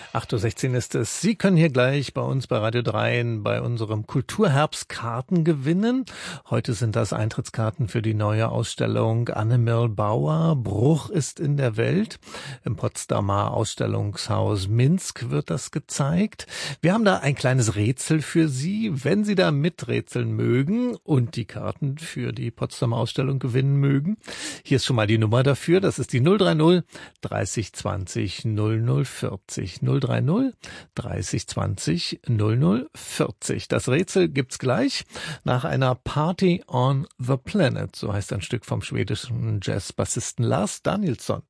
8:16 Uhr ist es. Sie können hier gleich bei uns bei Radio 3 bei unserem Kulturherbst Karten gewinnen. Heute sind das Eintrittskarten für die neue Ausstellung Annemil Bauer. Bruch ist in der Welt. Im Potsdamer Ausstellungshaus Minsk wird das gezeigt. Wir haben da ein kleines Rätsel für Sie. Wenn Sie da miträtseln mögen und die Karten für die Potsdamer Ausstellung gewinnen mögen, hier ist schon mal die Nummer dafür. Das ist die 030 30 20 0040. 030 30 20 0040. Das Rätsel gibt's gleich nach einer Party on the Planet. So heißt ein Stück vom schwedischen Jazzbassisten Lars Danielsson.